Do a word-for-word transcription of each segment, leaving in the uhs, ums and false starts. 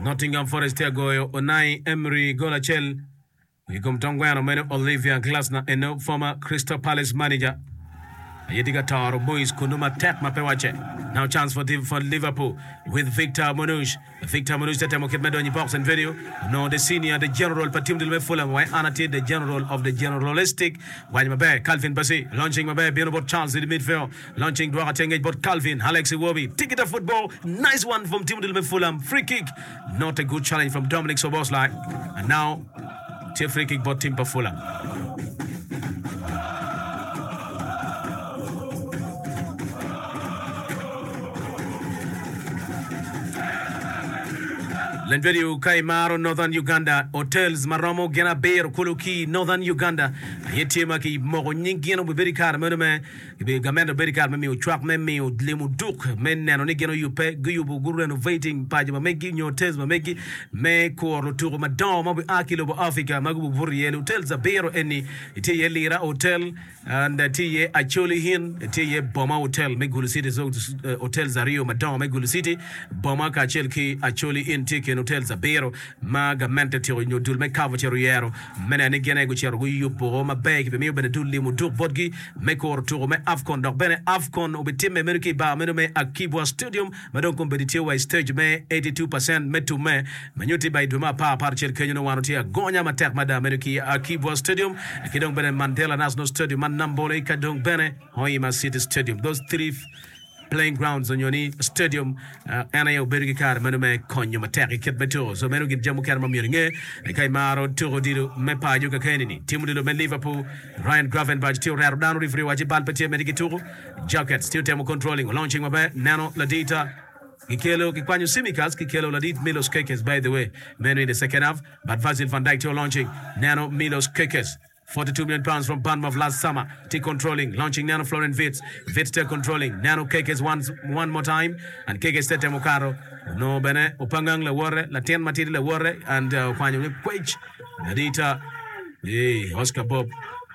Nottingham Forest Goyo Unai Emery Golachel. We come Tongwano Meno Olivia Glasner and former Crystal Palace manager. Yediga Taro boys Kunuma Tap Mapewache. Now chance for for Liverpool with Victor Monouche. Victor Monouche that Moket Medoni box and video. No, the senior, the general Patim Dilme Fulham. Why Anati, the general of the generalistic. Why Mabe, Calvin Bassi, launching Mabe, Bionobot Charles in the midfield, launching Dwaka Tengage, but Calvin, Alex Iwobi, ticket of football. Nice one from Tim Dilme Fulham. Free kick. Not a good challenge from Dominic Soboslai. And now, T free kick bought Timber Fulham. Lenvedio Kaimaro, Northern Uganda, Hotels Maromo, Gena Bear, Kuluki, Northern Uganda, Yetimaki, Moronigiano, Bericar, Menome, Gamendo Bericar, Memi, Truck Memi, Limu Duke, Men Nanigano, you pay, Guyu, Guru renovating, Pajama, making your tales, Mameki, Meko, Roturo, Madame, Akilo, Africa, Magu Buriel, Hotels, a bear, any, Tia Lira Hotel, and Tia Acholi Hin, Tia Boma Hotel, Megulu City, Hotel Zario, Madame, Megulu City, Boma Kachelki, Acholi in Ticket. Hotel Zabero, Maga Mentatio, you do make Cavachero, Menanigane, which are you pour my bag, the Mubin do Limudu Bodgi, Mekor to me Afcon, Dog Bene Afcon, Obitim, America, Bar, Menume, Akibwa Stadium, Madon Competitive stage me, eighty-two percent, Metu me, Manuti by Duma Pa, Parchel, Kenyan one here, Gonya Matak, Madam America, Akibwa Stadium, Kidong Bene Mandela National Stadium, Manambole, Kadong Bene, Hoima City Stadium. Those three playing grounds on your knee stadium ana yo bergi kar menume konyo materi ket beto so menu git jamu kar mamirnge kay maro turo dido me paaju ka kenini timu dido men Liverpool Ryan Gravenberch still rare down referee waji bal petit medigi turo jacket still temo controlling launching mabe nano ladita Kikelo Kikwanyo Simicals Kikelo Ladit Milos Kekes by the way menu in the second half but Vasil van Dijk still launching nano Milos Kekes forty-two million pounds from Bournemouth last summer. T controlling, launching Nano Florian Vitz. Vitz still controlling. Nano Kekes once one more time. And Kekes Tete Mokaro. No bene. Upangang le wore. Latien Matidi le wore. And Kwanyo Kwech. Nadita. Hey, Oscar Bob.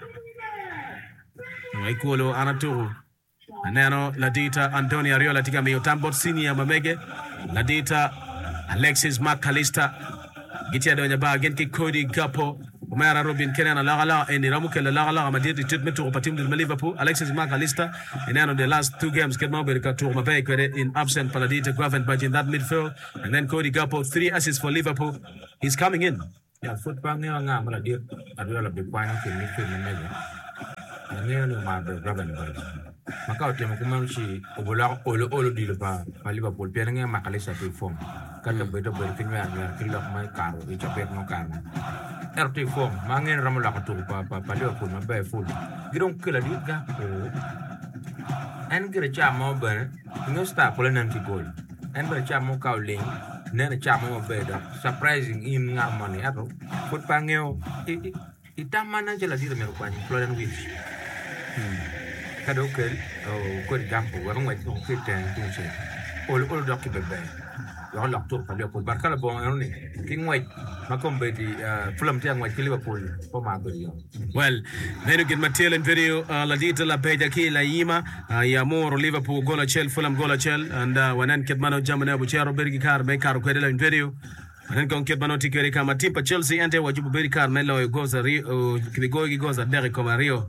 Waikuolo Anaturu. Nano Ladita. Antonio Ariola Tigami Otambot Senior Mamege. Ladita. Alexis McAllister. Gitia Donyaba. Genki Cody Gapo. Umara Robin Kenan Lagala and Ramuke Lagala Madrid treatment to Patim de Liverpool, Alexis McAllister, and then on the last two games, get Moberica to Mabay in absent Paladita Gravenberch in that midfield, and then Cody Gakpo, three assists for Liverpool. He's coming in. Yeah, football near Namadi, I will be buying in midfield in Megan. And near Gravenberch. Macau Temakumanshi, Obola, Olo Olo Dilba, Liverpool, Pierre McAllister to form. Cut a bit of breaking and kill off my car, which appeared no car. R T form, Mangan Ramala to Papa Liverpool, my bay full. You don't kill a dude, and get a charm over, no star pulling anti goal. And by charm cow lane, then a charm over bed, surprising in our money. Put Pangio, it damn manager la did a Florian Wish. Kadokel, oh, good example, we're going to fit and do say. All all document bay. All locked to Liverpool, but Calabon only. King White, Macomb Betty, Fulham Tiang White, Liverpool, for my video. Well, very good material and video. Ladita La Pejaki, La Yima, Yamor, Liverpool, Gola Chel, Fulham Gola Chel, and when Ketmano Jamana, Buchero, Bergikar, Bekar, Quedel in video. And then Ketmano Tikeri Kama Tipa Chelsea, and what you Berikar, Melo, goes a Rio, Kibigogi goes a Derek Comario.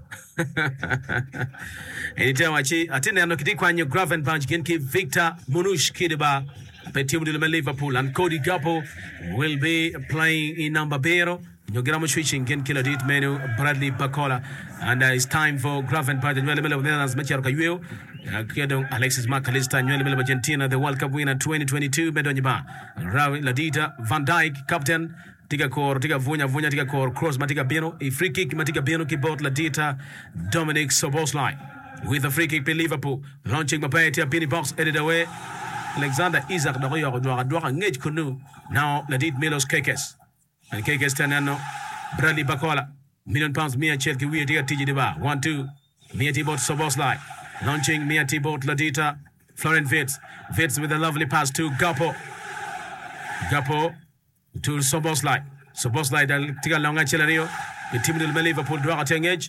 Anytime I see, I think I'm not Kwanyo Gravenberch, Genki, Victor, Monouche, Kidiba. Team de Liverpool and Cody Gakpo will be playing in number Bero. Yogramo switching Ken Kiladit menu Bradley Bacola and uh, it's time for Gravenberch and Nuele Melo Netherlands Mechiar Kayuel. Kedong Alexis McAllister Nuele Melo Argentina the World Cup winner twenty twenty-two Bedonyiba. Ravi Ladita Van Dijk captain Tiga Kor Tiga Vunya Vunya Tiga Kor cross Matiga Beno a free kick Matiga Beno kibot Ladita Dominic Soboslai with a free kick by Liverpool launching Mapay Penny box headed away. Alexander Isaac Dorio Dwara Dwara Ngej Kunu. Now Ladit Milos Kekes. And Kekes Tanano. Bradley Bacola. Million pounds Mia Chelki Wea Tia Tiji Deba. One two. Mia Tibot Soboslai. Launching Mia Tibot Ladita. Florian Vitz. Vitz with a lovely pass to Gakpo. Gakpo to Soboslai. Soboslai Tiga Longa Chelario. The team will Liverpool Dwara Tengej.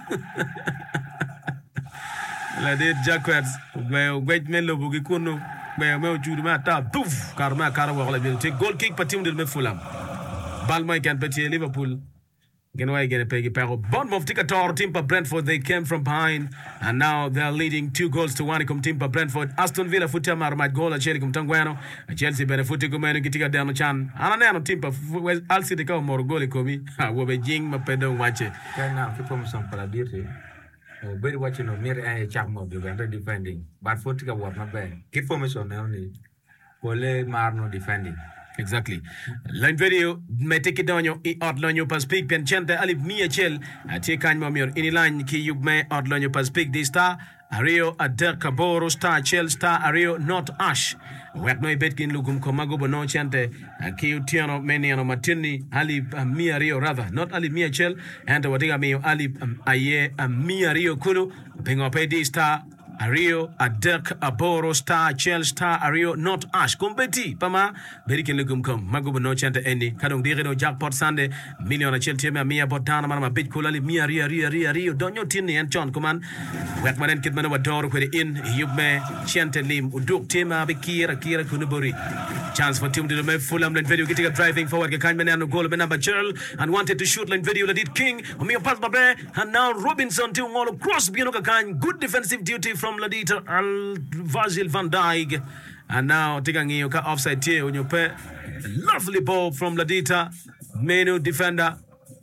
La de Jacquards, great Melo Bugikuno, me me judu ma ta duf karma kara wa la te goal kick pa team del me Fulham bal mai kan petit Liverpool Again, why get a peggy pago? Bournemouth take a tour. Timber Brentford. They came from behind, and now they are leading two goals to one. Come Timber Brentford. Aston Villa futia marmat goal. Chelsea come Tanguano. Chelsea benefuti kumenu kitika dano chan. Ananeno Timber. Al City ka moro goal komi. Wobe jing mapedo wache. Kana kipo msampala dirti. Very watching no mere ay chakmo de under defending. But futika what not bad. Kipo msona ni. Pole marno defending. Exactly. Line video me take it down yo I odlonyo pas speak pen chente alip mia chel ati kan momior ini line ki yub me odlonyo pas speak this star Ario Ader Kaboro star chel star Ario not ash wet no betkin lugum komago bono chente ki utiano meni ano matini alip uh, mia rio rather not alip mia chel and wadiga me alip um, aye uh, mia rio kulu pingo pe this star Ario Aderk Aboro star Chel star Ario not ash competi pama berikin lugum kom magubo no chante endi kadong dire no jackpot sande million Chel tema mia botana mana bit kulali mia ria ria ria rio donyo tinni en chon kuman wet manen kid mana wador kwede in yubme chante lim uduk tema bikira kira kunubori chance for team to me Fulham line video getting a driving forward kan menano goal be number Gerald and wanted to shoot line video did King Omio pass babe and now Robinson to all cross binoka kan good defensive duty from Ladita Al Virgil van Dijk and now taking you cut offside here on your pair lovely ball from Ladita Menu defender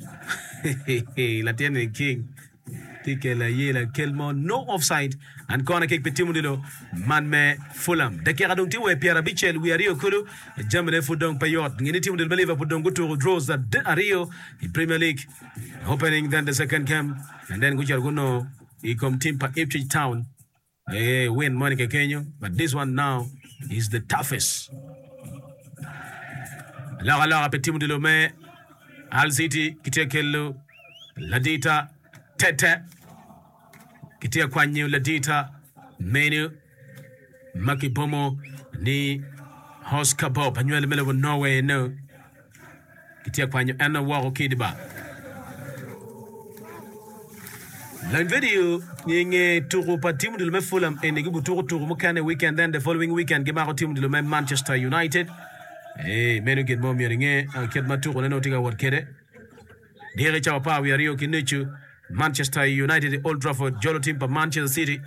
Latini King Tike la yela Kelmo no offside and corner kick Petimudilo man me Fulham de kera dong tiwe Pierre Bichel we Rio Kulu Germany fudong payot ngini team del believe pudong gutu draws that Rio in Premier League opening then the second game and then gujar guno he come team pa Ipswich Town eh win Monica Kenyo but this one now is the toughest la la Petimudilo me Al City kitekelo Ladita Tete kitia kwanyu Ladita Menu Makipomo ni Hoskabo Panyuele mele wa Norway no kitia kwanyu Anna Waro Kidiba la video nyenge turu pa timu de me Fulham ene gibu turu turu mukane weekend then the following weekend gima timu de me Manchester United eh menu get mo miringe ket maturu neno tiga wor kede dire chawa pa wi Rio Kinichu Manchester United Old Trafford Jolo team pa Manchester City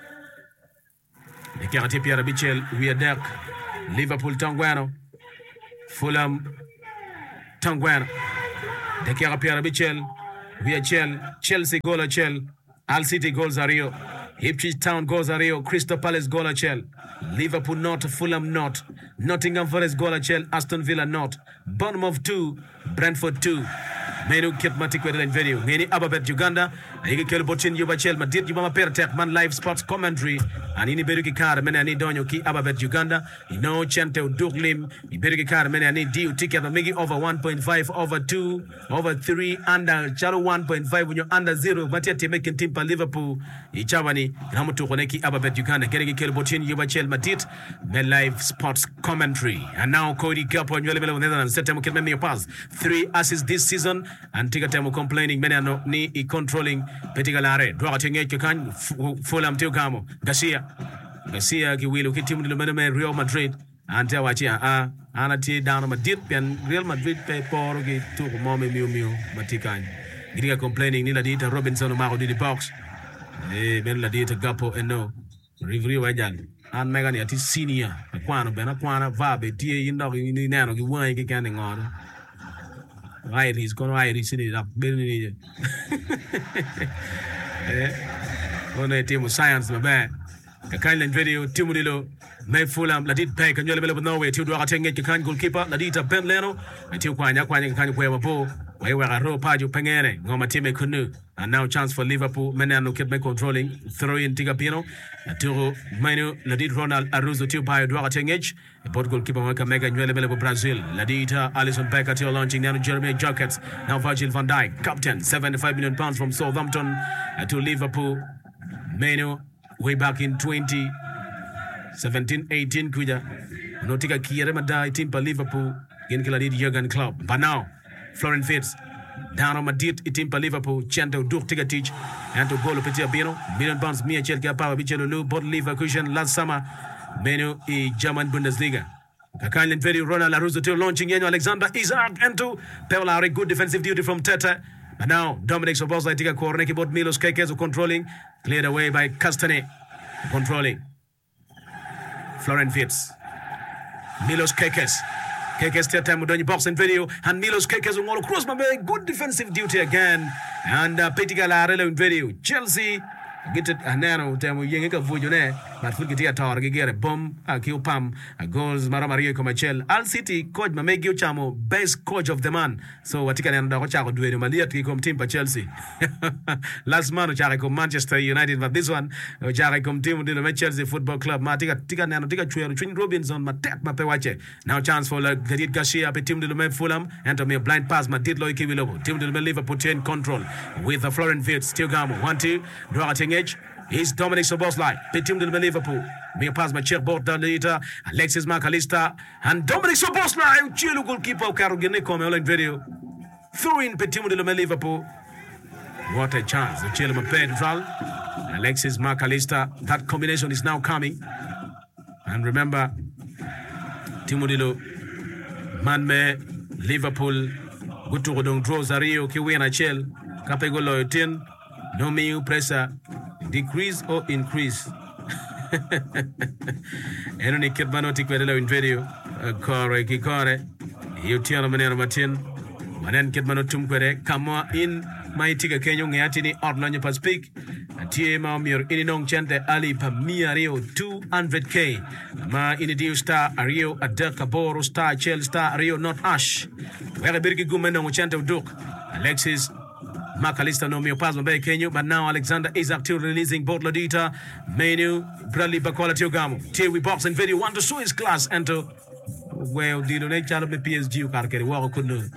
Ekerati Pierre Bichel Wiadek Liverpool Tanguano Fulham Tanguano Dekera Pierre Bichel Wiachel Chelsea goal Chel Al City goals Rio Ipswich Town goals Rio Crystal Palace goal Chel Liverpool not Fulham not Nottingham Forest goal Chel Aston Villa not Bournemouth two Brentford two Menu kit matik with line video. Many Ababet Uganda. Igi kel bochin yuba chel madit yuba ma pertek man live sports commentary. And ini beru ki kar mene ani donyo ki Ababet Uganda. Ino chente uduklim. Iberu ki kar mene ani diu ticket migi over one point five over two over three under chalo one point five unyo under zero. Matia temekin timpa Liverpool. Ichabani namutu koneki Ababet Uganda. Keregi kel bochin yuba chel madit men live sports commentary. And now Cody Gakpo nywele mele Netherlands set temo kilme me pass. Three assists this season. And take a time of complaining many no ni e controlling petigalare draw a tinge kan Fulham tio kamo Garcia Garcia ki wilu ki team de mena Real Madrid and tell what ya ah ana ti down Madrid pen Real Madrid pe por ki to mo me miu miu matikan gidiga complaining ni Ladita Robinson ma di box eh ben Ladita Gakpo eno review wajan an mega ni ati senior kwano bena kwana vabe tie yindo ni nano ki wan ki kan ngoro Riley is going to Riley City up building eh on a team of science my bad the kind of video Timudilo me Fulham Ladit Pay can you level Norway to do a thing you can goalkeeper Ladita Ben Leno until kwanya kwanya kan kwa po why we are ro paju pengene ngoma time kunu and now chance for Liverpool menano keep me controlling throw in Tigapino to Manu Ladit Ronald Aruzo to buy do a thing edge Port goalkeeper Maka Mega New level Brazil Ladita Alisson Becker till launching now Jeremy Jackets now Virgil van Dijk captain seventy-five million pounds from Southampton to Liverpool Manu way back in twenty seventeen eighteen kuja notika kiere madai team pa Liverpool gen kila Jurgen Klopp but now Florian Fitz down on Madrid team pa Liverpool Chento Dur tiga teach and to goal petit Bino million pounds mia Chelsea power Bichelo Lu Bot Leverkusen last summer menu i German Bundesliga. Kakailen very Ronald Aruzo to launching Yenyo Alexander Isaac into Pevlari, good defensive duty from Tete. And now Dominic Soboslai take a corner, keyboard Milos Kekes controlling, cleared away by Castane, controlling. Florent Fitz. Milos Kekes. Kekes still time with box and video, and Milos Kekes will all across my way. Good defensive duty again. And uh, Petiga in video. Chelsea get it anano time we yenge ka vujune but full get tar gere bomb a kill pam a goals mara maria komachel Al City coach mamegi chamo best coach of the man so watika nenda ko chako duwe malia tikom team pa Chelsea last man chako ko Manchester United but this one chako kom team de Chelsea Football Club ma tika tika nena tika chwe Twin Robinson ma tek ma pe wache now chance for like Gadit Garcia pe team de me Fulham and to me blind pass ma did loiki wilobo team de Liverpool in control with the Florent Wirtz still gamo one two draw edge is Dominic Soboslai pe team de Liverpool me pass ma check board later Alexis McAllister and Dominic Soboslai chilo goalkeeper Karugene come on video throw in pe team de Liverpool. What a chance the chilo ma Pedral Alexis McAllister, that combination is now coming. And remember Timodilo Manme Liverpool Gutu Dong Rosario Kiwena Chel Capegolo ten no me pressure decrease or increase. Enoni Kidmanoti Quedelo in video Kore Kikore Yutiano Manero Martin Manen Kidmanotum Quere Kama in my tiga Kenyo Yatini Orlando Pacific T M Mir Ininong Chente Ali Pamia Rio two hundred K Ma Inidio Star Rio Adaka Boro Star Chel Star Rio Not Ash Where Birki Gumeno Chente Duke Alexis McAllister no Mio Pasma Bay Kenyo but now Alexander Isaac still releasing Bort Lodita Menu Bradley Bakola Tiogamo T V box and video want to show his class enter well dilo ne chalo be P S G kar kere wa ko no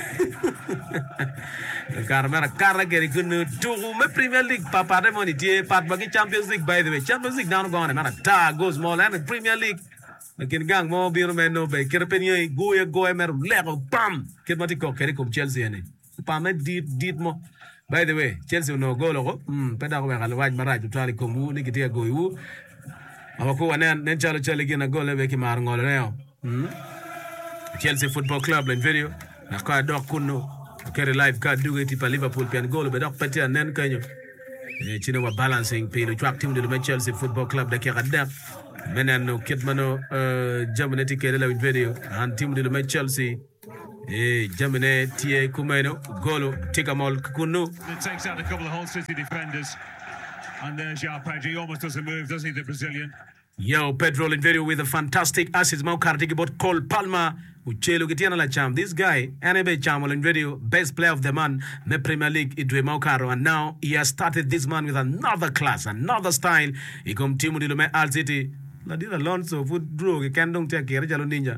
kar mara kar kere kunu to me Premier League papa de money tie pat bagi Champions League by the way Champions League down gone mara ta goes more and Premier League lakin gang mo biro me no be kere penye go ye go e mer lego pam ket mati ko kere kom Chelsea ne pam dit dit mo by the way Chelsea no go logo mm peda ko ngal waj maraj tali ko mu ni kitia go yu awako wanen nen chalo chale gina go lebe ki mar ngol neo mm Chelsea Football Club in video na ka dok kuno kere live card duge tipa Liverpool pian goal be dok petia nen kanyo e chino wa balancing pe lo track team de Chelsea Football Club de kera dep menen no kitmano uh, Germany kere la video and team de Chelsea e Germany tie kumeno golo tikamol kuno it takes out a couple of Hull City defenders and there's João Pedro almost doesn't move does he the Brazilian. Yo, Pedro in video with a fantastic assist. Mau kartiki bot Cole Palmer. Uchelo gitiana la cham. This guy, Anebe Cham in video, best player of the man, me Premier League idwe Mau Karo. And now he has started this man with another class, another style. He come timu dilo me Al City. La dira Alonso foot draw. He can't don't take care jalo ninja.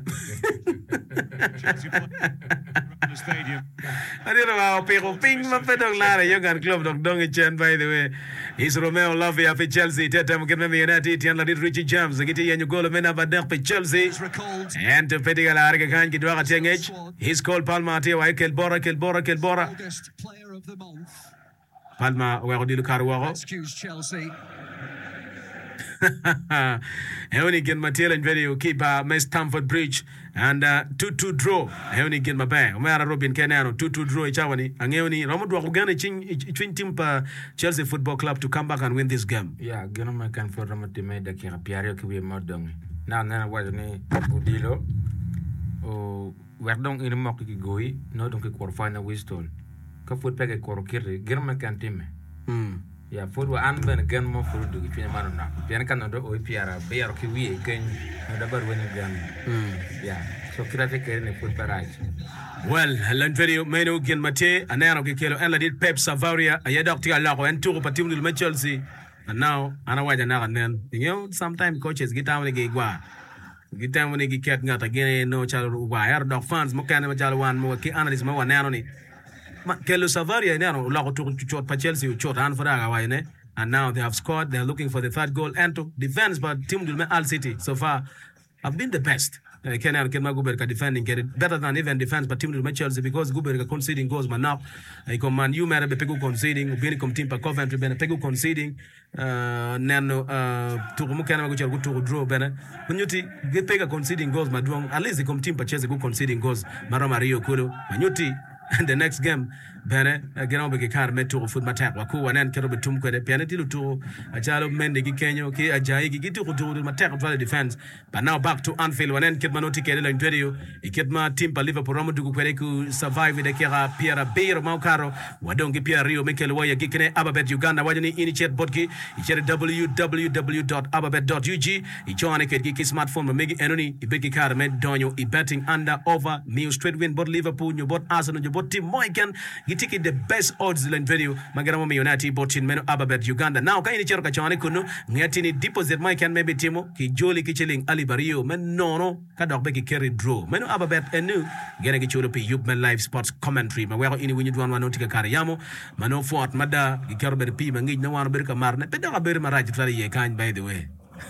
The stadium. I didn't know people ping my pedal lara young club dog dong chen by the way. Is Romeo Lovey up at Chelsea. Tetem get me United and la Richie James. Get you and you go mena badak pe Chelsea. And to Petiga Larga can get Dora Chengage. He's called Palma Tio Kel Bora Kel Bora Kel Bora. August player of the month. Palma where do Carwaro. Excuse Chelsea. I only get Matilda in video keeper Miss Stamford Bridge and uh, two two draw. I only get my bag. Omara Robin Kenano two two draw Chawani. And I only Romodo Uganda twin team pa Chelsea Football Club to come back and win this game. Yeah, gonna make an for Romodo made the Kirapiario ki we modong. Now then was ni Budilo. Oh, we're dong in Moki Goi, no don't get quarterfinal whistle. Kafut peg a corokiri, German can team. Hmm. Yeah, food were unbent again more food to get man now. Pianacan or O P R, Bear Kiwi again, and the bird winning gun. Yeah, so Kirate any food parage. Well, Land video menu gen Mate, and now Kilo and did Pep Savaria, a doctor Lago and two opportunity to Chelsea. And now, Anna White and then, you know, sometimes coaches get down with a gigwa. Get down when they get got again, no child wire dog fans, Mokana Jalawan, more analyst, more nanony. Kelo Savaria now lago to short pa Chelsea short hand for that and now they have scored. They're looking for the third goal and to defense but team will Al City so far have been the best. Uh, Kenya Kenma Guber ka defending get it better than even defense, but team to Chelsea because Guber ka conceding goals man now. I command you mere be pegu conceding, ubini kom team pa Coventry bene pegu conceding. Uh, nano uh, to mu Kenya go chel go draw bene. Manyuti be pega conceding goals madwong at least kom team pa Chelsea go conceding goals mara Mario Kulo. Manyuti and the next game bene gena be kar meto foot matak wa ku wanen kero be tum ko de penalty lu to ajalo mende gi Kenya ki ajai gi to to matak to defense. But now back to Anfield wanen kit manoti kele la interview ikitma team pa Liverpool ramu dugu kwere ku survive de kera Pierre Beer Maukaro wadongi Pierre Rio Mikel Waya gikene Ababet Uganda wajani initiate botki ichere w w w dot ababet dot u g ichone ket gi smartphone megi enoni ibeki kar med donyo i betting under over new straight win bot Liverpool new bot Arsenal new bot team Moiken gitiki the best odds in video magana mo United bot in meno Ababet Uganda now ka ini chero ka chone kunu ngati ni deposit Moiken maybe timo ki joli ki chiling Ali Bario men nono ka dog beki carry draw meno Ababet enu gena gi cholo pe Yubman live sports commentary ma wero ini winyu dwan wano tika kare yamo mano fort mada gi kero be pi mangi no wano ber ka marne pe daga ber maraji tare ye kan by the way.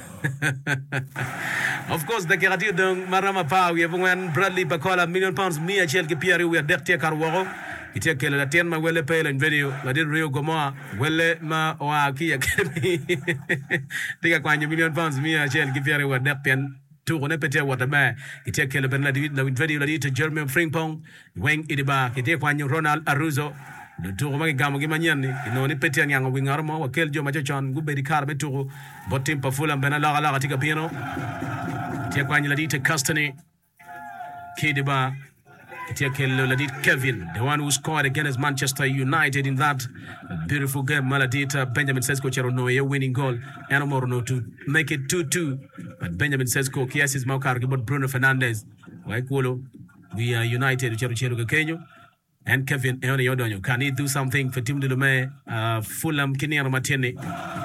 Of course the kerati dong marama pa we have when Bradley Bakola million pounds me a chel ki Pierre we are dekte karwo ite kele la ten ma wele pe la video la dir Rio Gomoa wele ma wa ki academy tika kwa million pounds me a chel ki Pierre we dekten tu ko ne pete wata ba ite kele ben la David la video la ite Jeremy Frimpong weng idiba ite kwa Ronald Aruzo le tour ma gamo gi manyani no ni pete nyanga wingar mo wa kel jo ma chon gu be di kar be tour botim pa fulam bena la la tika piano ite kwa la ite Castany kidiba ite kel la dit Kevin the one who scored against Manchester United in that beautiful game Maladita Benjamin Sesko chero no a winning goal and more no to make it two two but Benjamin Sesko kiasis maukar gi bot Bruno Fernandes wa ikolo we are United chero chero ga Kenya and Kevin Eone Yodonyo can he do something for Team de Lume uh Fulham Kinero Matene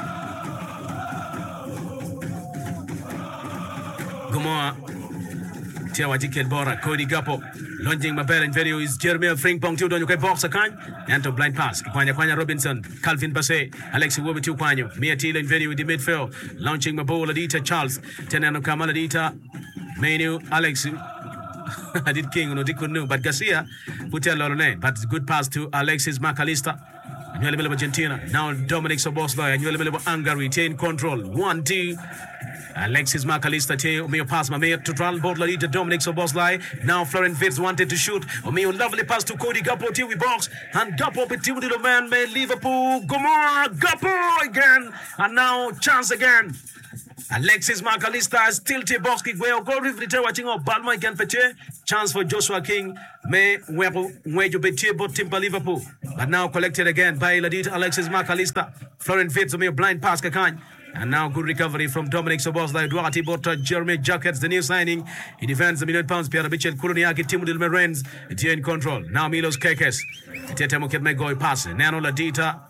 Gomoa Tiawa Jikel Bora Cody Gapo launching my bell and video is Jeremy Frimpong to Donyo box akan and to blind pass Kwanya Kwanya Robinson Calvin Basse Alexi Wobi to Kwanyo Mia Tila in video with the midfield launching my ball Adita Charles Tenano Kamala Adita Menu Alexi I did King no dikunu but Garcia put a lot of name but good pass to Alexis McAllister and you're a Argentina now Dominic Szoboszlai and you're a Hungary retain control one two Alexis McAllister to me pass my mate to trial board lead to Dominic Szoboszlai now Florent Wirtz wanted to shoot me lovely pass to Cody Gakpo to we box and Gakpo between the man made Liverpool Gomorrah Gakpo again and now chance again Alexis McAllister still to box kick where go referee watching of Balma again pete chance for Joshua King may where where you bet but Timber Liverpool but now collected again by Ladita Alexis McAllister Florent Wirtz me blind pass Kakan and now good recovery from Dominic Szoboszlai Duarte bought Jeremy Jackets the new signing he defends a million pounds Pierre Bichel Kuruniaki Timo Dilmerenz it's here in control now Milos Kekes Tete Moket me go pass Nano Ladita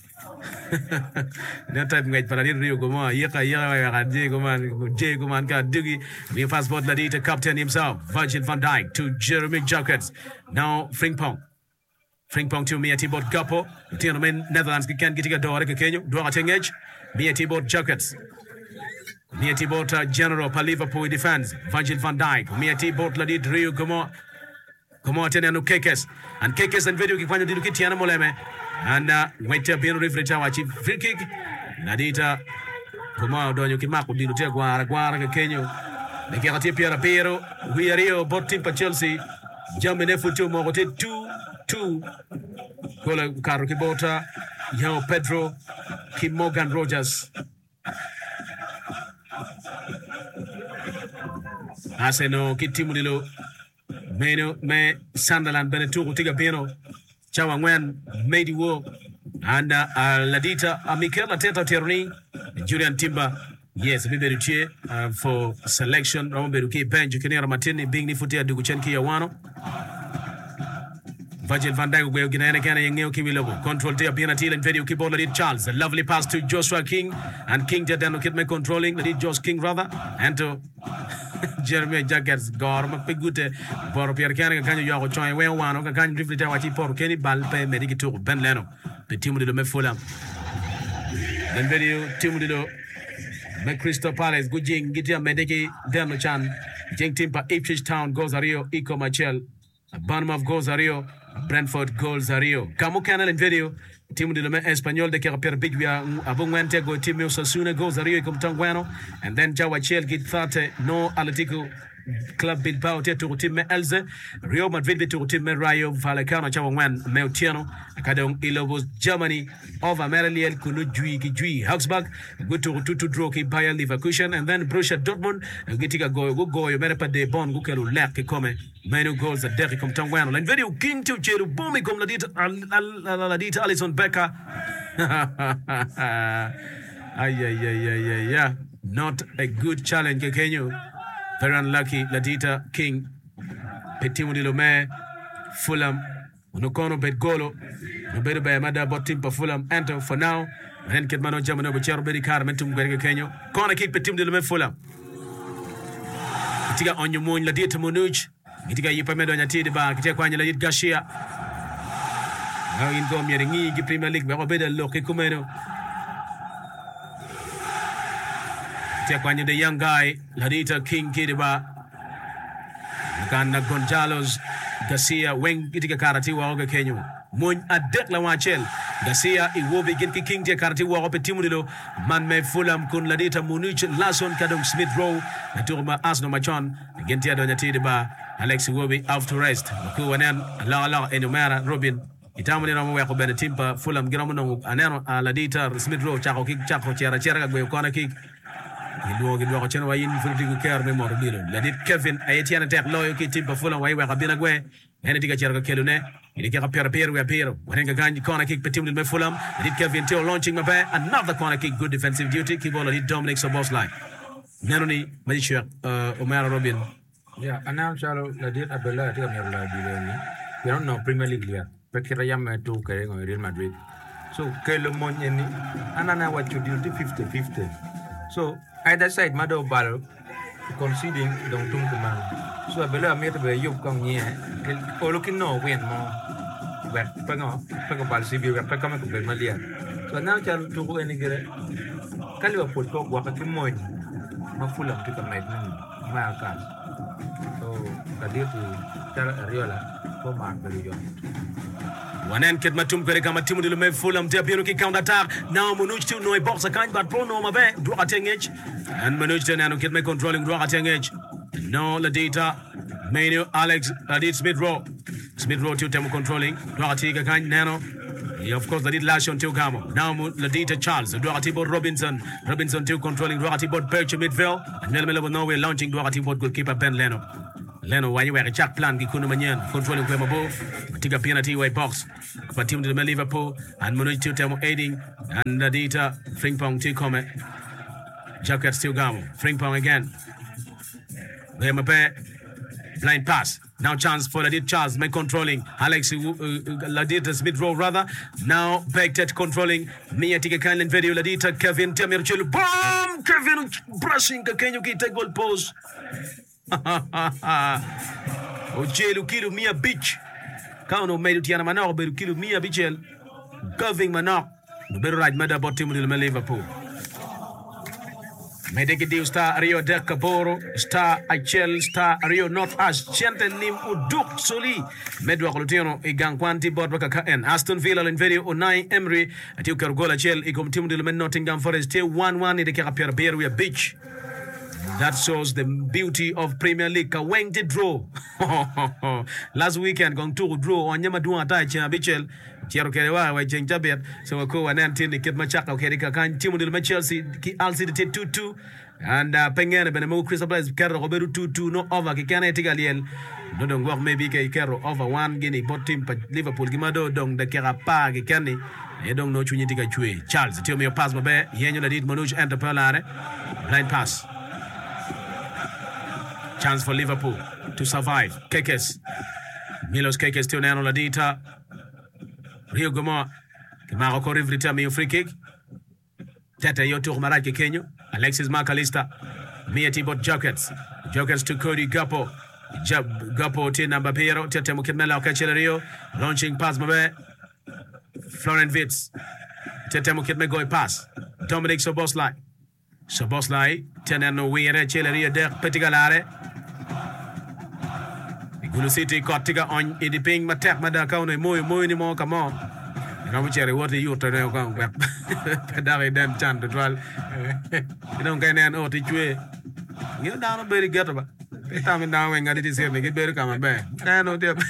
no type ngaj para Rio Gomoa yeka yeka ga je goman je goman ka digi we passport la dita captain himself Virgil van Dijk to Jeremy Jackets now Frimpong Frimpong to Mia Tibot Gapo the men Netherlands can get a door ke Kenya do ga tengage Mia Tibot Jackets Mia Tibot uh, General pa Liverpool defense Virgil van Dijk Mia Tibot la dit Rio Gomoa Gomoa tena no Kekes and Kekes and video kifanya dilu kitiana moleme and uh, wait to be a referee to free kick Nadita Gomoa donyo kimako dilu te gwara gwara ke Kenya ne kati Pierre Pero we are here bot team pa Chelsea jamene futu mo kote two two gola karo kibota Yao Pedro Kim Morgan Rogers Aseno kitimu dilo meno me Sunderland benetu kutiga beno Chawa Ngwen made wo and uh, uh, Ladita uh, Mikel Arteta Tierney Julian Timber yes we better cheer uh, for selection Rambe Ruki bench Kenera Martini being ni futia duguchenki ya wano Virgil van Dijk we gina kana yengeo kiwilogo control there being a tail and video keyboard lead Charles a lovely pass to Joshua King and King Jadano Kitman controlling lead Josh King rather and to Jeremy Jackets gorma pegute por Pierre Kane kanyo yo choy we wano ka kanyo rifle tawa ti por Kenny bal pe mediki to Ben Leno the team de me Fulham then video team de Me Crystal Palace gujing gitia medeki demo chan jing timpa Ipswich Town goes Ario Eco Machel Bournemouth goes Ario Brentford goes Ario Kamu canal in video timu de le Espanyol de Kerper Bigwia abungwente go timu Osasuna goes Ario Comtangwano and then Jawa Chel git thate no Atletico Club Bilbao te to team Elze Real Madrid be to team Rayo Vallecano Chawangwan Meutiano akadong Ilobos Germany over Merliel kunu jui ki jui Augsburg go to to draw ki Bayer Leverkusen and then Borussia Dortmund gitika go go go merepa de bon go kelu lek ki come menu goals at Derek Comtangwano and video king to cheru bomi kom ladita ladita Alisson Becker ay ay ay ay ay not a good challenge Kenyo. Very unlucky, Ladita King, Petimu di Lome, Fulham, Unokono Bedgolo, Nobedo by Amada Botim for Fulham, enter for now, and Ketmano Jamano Bicharo Bedi Carmentum Gregor Kenyo, corner kick Petim di Lome Fulham. Itiga on your moon, Ladita Monuch, Itiga Yipamedo and Yati Bar, Kitakwanya Ladit Gashia. Now in Gom Yeringi, Premier League, Babeda Loki Kumeno. Kwanya the young guy Ladita King Kidiba Ganda Gonzalo's Garcia Weng Gitika Karati Waga Kenya Mun Adekla Wachel Garcia Iwobi Ginki King Karati Waga Petimudo Man Me Fulham Kun Ladita Munich Lasson Kadong Smith Rowe Naturma Asno Machon Gentia Donati Deba Alex Iwobi after rest Kuanen La La Enumera Robin Itamani na mwe ko Benetimpa Fulham Giramono Anano Ladita Smith Rowe Chako Kick Chako Chera Chera Gwe Kona Kick Gilwo gilwo chen wa yin fulti ko ker me mor bilo la dit Kevin ayetiana tek loyo ki timba fula way wa kabina gwe ene diga cherga kelune ile ka per per we per wenga ganji corner kick petim me Fulham dit Kevin Theo launching my back another corner kick good defensive duty keep all dit Dominic Szoboszlai nanoni Malaysia uh Omar Robin yeah anam chalo la dit abela tika mer la bilo ni we don't know Premier League ya pekira yam to kare ngo Real Madrid so kelo monyeni anana what you do fifty fifty so either side mado ball conceding don't tum command so abela met be yup kong nye o looking no win mo be pengo pengo ball si bi be kama ko be malia so now chal to ko eni gere kali wa pot ko wa ka moy ma Fulham to ka met ni ma ka so kadir tu tara riola ko ma be yo Wanen ket matum kere kama timu dilo me Fulham te apiro ki counter attack now Manuch to no box akany but pro no mabe do atengage and Manuch te nano ket me controlling do atengage no Ladita Menu Alex Ladit Smith Rowe Smith Rowe to temu controlling do atiga kany nano yeah, of course Ladit Lashon to Gamo now Ladita Charles do atibo Robinson Robinson to controlling do atibo Perch midfield and Melmelo no way launching do atibo goalkeeper Ben Leno Leno wanye were chak plan ki kuno manyen controlling kwa mabo tiga penalty way box for team to Liverpool and Manuch to temu aiding and Ladita Frimpong to come Jacket still Gamo Frimpong again they mabe blind pass now chance for Ladit Charles make controlling Alex uh, uh, Ladita Smith Rowe rather now Beckett controlling Mia tiga kind video Ladita Kevin Temir Chulu boom Kevin brushing ka Kenyo ki take goal post Ojelu kilu Mia Beach Kauno medu tiana manok beru kilu Mia Bichel Goving manok beru raj mada botimu dil Liverpool Medeke diu star Rio de Caboro star Achel star Rio North Ash Chente nim uduk soli medu akolutiano igang kwanti bot baka ka en Aston Villa in video Unai Emery atiu kargola Chel ikom timu dil Nottingham Forest te one one ide kaka pier beru ya Beach. That shows the beauty of Premier League. When did draw last weekend? Going to draw on Yamadua Tachi Bichel, Chiaro Kerewa, why Jane Jabet, so go and Antin, Kit Machaka, Kerika, Timu de Chelsea, Alci two two, and Pengan, Benemo Crystal Palace, Carro Roberto two two, no over Kikana Tigaliel, no don't work maybe Kero over one guinea, bot team, Liverpool, Gimado, Dong, the Kerapa, Kikani. I don't know Chunitika Chui. Charles, tell me your pass, my bear, Yanula did Manuch and the Perlare, blind pass. Chance for Liverpool to survive. Kekes. Milos Kekes to Nano Ladita. Rio Gomor. Kimaro Korivri tell me a free kick. Tete Yotur Maraki Kenyo. Alexis McAllister. Mia Tibot Jokets. Jokets to Cody Gapo. Jab Gapo T number Piero. Tete Mukimela Cachelario. Launching pass Mabe. Florent Vitz. Tete Mukitme Goy pass. Dominic Szoboszlai. Soboslai tenen no wire cheleria de petigalare Gulu City kotiga on idiping matek mada kaune moy moy ni mo kamo Ramu chere wote yuto ne ko ngap pedare den chan twal ino ngene o ti chwe ngi da no beri gato ba ta mi da wen ngadi ti se me gi beri kama be na no de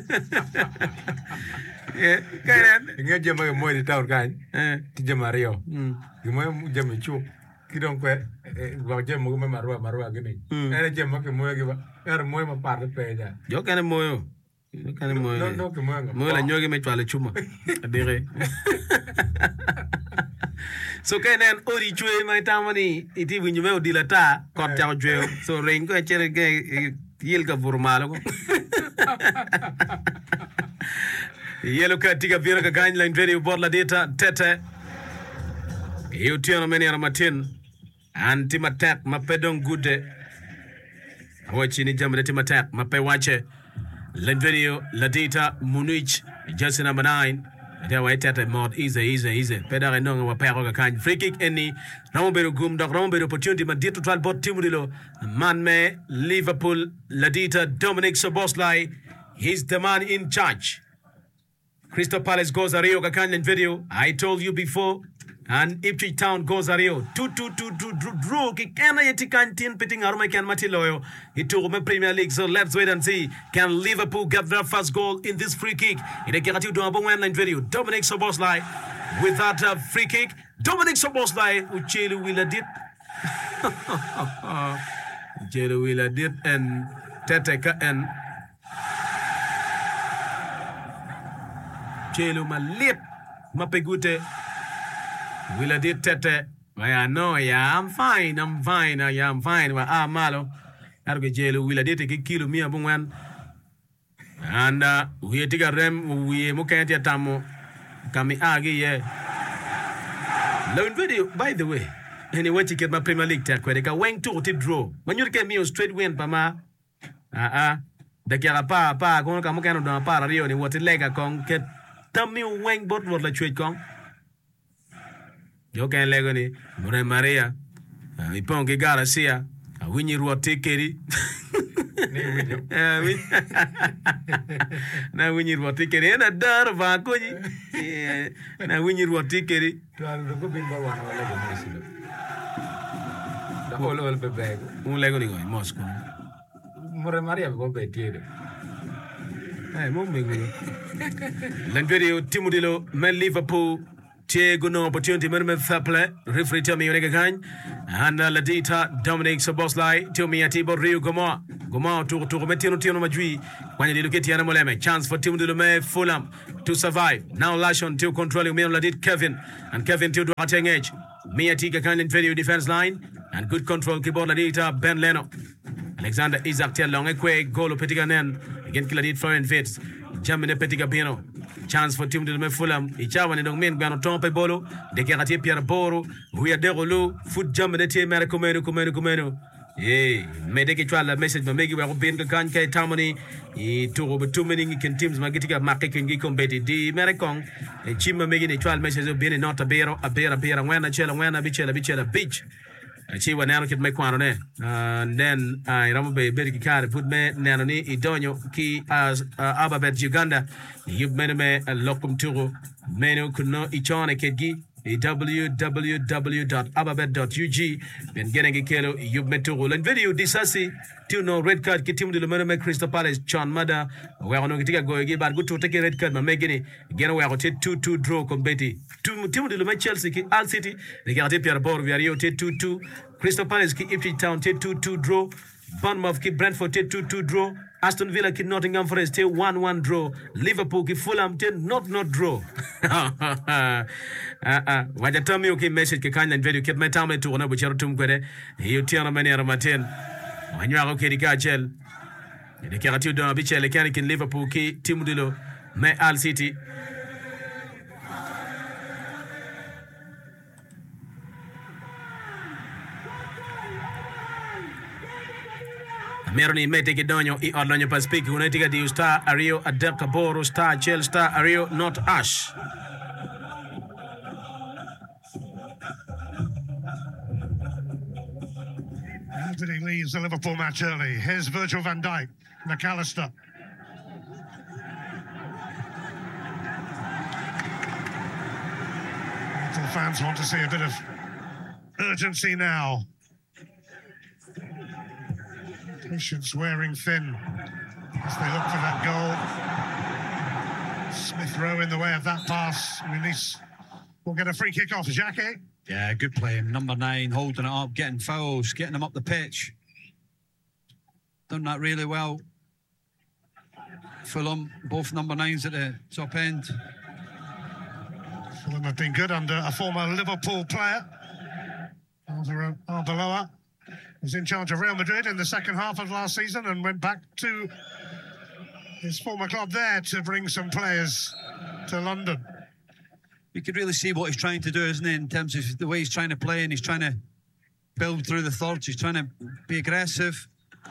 eh karen ngi jema moy di tawr kan eh ti jema rio gi moy jema chu ki don ko wa jema mo marwa marwa gini ene jema ke moy gi ba er moy ma par pe ja yo kane moyo yo kane moyo no ke moy moyo la nyogi me twale chuma adire so kenen ori chwe mai tamani iti winyu me odilata kot ta chwe so ring ko chere ke yel ka burmalo ko yelo ka tiga vira ka gany line radio bor la data tete yu tiano meni aramatin anti matak mapedon gude awachi ni jambe ti matak mape wache line radio la data munich jersey number nine Dia wa tete mod easy easy easy pedare no wa pero ka kan free kick eni ramo bero gum dok ramo bero opportunity ma ditu twal bot timudilo man me Liverpool Ladita Dominic Szoboszlai, he's the man in charge. Crystal Palace goes a Rio Kakanyan video. I told you before. And Ipswich Town goes a Rio. Two, two, two, two, two, draw. Kikana yeti kantin pitting arma kan matiloyo. He took me Premier League. So let's wait and see. Can Liverpool get their first goal in this free kick? In a Keratu do a one-line video. Dominic Szoboszlai with that uh, free kick. Dominic Szoboszlai, Uchelu will did. Uchelu will did and Teteka and Chelu malip mapegute Willa did tete. I know, yeah, I'm fine, I'm fine, yeah, I'm fine. Ah, malo. Argo Jelu Willa did take a kilo me a bungwan. And uh, we take a rem, we mukantia tamo. Kami agi, yeah. Loan video, by the way. Anyway, to get my Premier League tag, where they can wang to to draw. When you get me a straight win, Pama. Ah, ah. The Garapa, pa, go on, come on, do a par, Rio, and what a leg a con get. Tell me wang bot what la trade con. Yo can legoni, Mure Maria, Ipongi Garcia, a winny road ticket. Now winny road ticket in a dar of Akuni. Now winny road ticket. The whole will be back. Who legoni in Moscow? Mure Maria go back here. Hey, moving. Languadio Timudilo, Men Liverpool. Tiego no opportunity minimum fair play. Referee tell me you again. And uh, Ladita Dominic Szoboszlai tell me ati Rio Goma. Goma to to metino tino majui. When you look at Yana Moleme, chance for Tim Dulume Fulham to survive. Now Lashon to controlling me Ladit Kevin and Kevin to do attacking edge. Miatika kind in video defense line and good control keyboard Ladita Ben Leno. Alexander Isaac tell long ekwe goal of Petiganen again Ladit Florian Fitz. Jamine Petigabino. Chance for Tim de Fulham. Ichawan and Dongmin Gano Tompe Bolo. De Kerati Pierre Boro. We are Derolo. Foot jump in the team. Comeno, Comeno, Comeno. Yea, Medeki Twala message. Mamegi were being the Kanka Tamani. He took over two many can teams. Magitica Market and Gikom Betty. D. Maricong. A Chima making a twelve message of being not a bear, a bear, a bear, and when a chella, when a bichella, bichella, beach. She was now get my quantone. And then I remember Berry card put me Nanoni, Idonio, key as Ababet Uganda. You made me a locum turo. Menu could know each on a kegi. w w w dot ababet dot u g. Then getting a kilo, you met to roll and video. Disassi, two no red card, Kitim de Lumena, Crystal Palace, John Mada. Where on to go again, but good to take a red card, Mamegini. Get away out two two draw, Combeti. Two Tim de Lumen Chelsea, Al City. They got a Pierre Bor, Vario, two two. Crystal Palace, Ipswich Town, two two draw. Bournemouth, Brentford, two two draw. Aston Villa, Nottingham Forest, one one draw. Liverpool, Fulham, not not draw. uh uh. Waja tell me okay message ke kanya video ket my time to na bucharo tum kwede. You tiana many aramaten. When you are okay the gachel. The keratu do abichele kan in Liverpool ki timudilo me Al City. Meroni mete kidonyo I orlonyo paspiki unaitiga di star Ario Adel Kaboro star Chel star Ario not Ash. leaves the Liverpool match early. Here's Virgil van Dijk, McAllister. Liverpool fans want to see a bit of urgency now. Patience wearing thin as they look for that goal. Smith Rowe in the way of that pass. Release will get a free kick off. Jackie. Yeah, good play. Number nine, holding it up, getting fouls, getting them up the pitch. Done that really well. Fulham, both number nines at the top end. Fulham have been good under a former Liverpool player. Arbeloa was in charge of Real Madrid in the second half of last season and went back to his former club there to bring some players to London. You could really see what he's trying to do, isn't he, in terms of the way he's trying to play, and he's trying to build through the thirds. He's trying to be aggressive.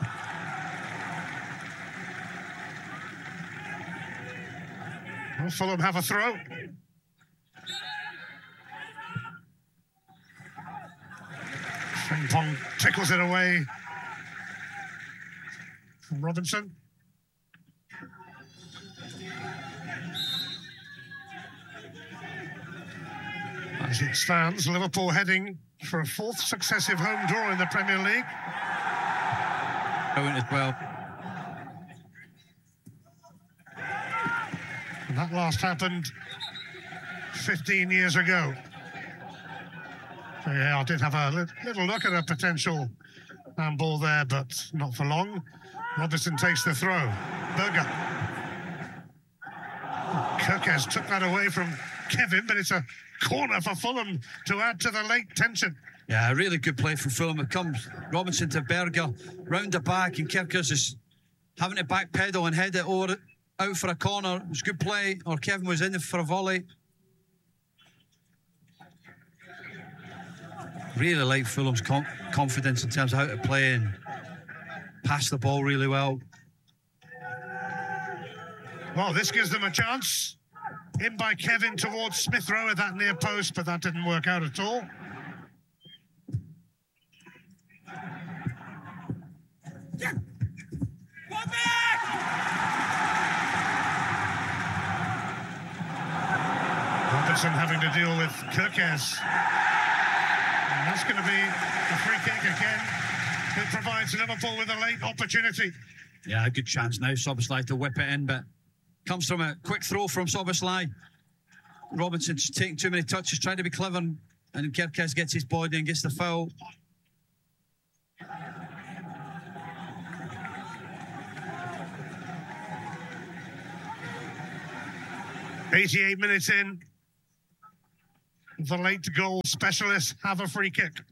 Well, Fulham have a throw. Frimpong tickles it away from Robinson. As it stands, Liverpool heading for a fourth successive home draw in the Premier League. Going as well. And that last happened fifteen years ago. So yeah, I did have a li little look at a potential handball there, but not for long. Robinson takes the throw. Berger. Kirkes took that away from Kevin, but it's a corner for Fulham to add to the late tension. Yeah, a really good play from Fulham. It comes Robinson to Berger, round the back, and Kirkes is having to backpedal and head it over, out for a corner. It was good play, or Kevin was in for a volley. Really like Fulham's com confidence in terms of how to play and pass the ball really well. Well, this gives them a chance. In by Kevin towards Smith Rowe at that near post, but that didn't work out at all. Robinson having to deal with Kirkes. And that's going to be a free kick again. It provides Liverpool with a late opportunity. Yeah, a good chance now, Szoboszlai to whip it in, but comes from a quick throw from Szoboszlai. Robinson's taking too many touches, trying to be clever, and Kirkes gets his body and gets the foul. eighty-eight minutes in. The late goal specialists have a free kick.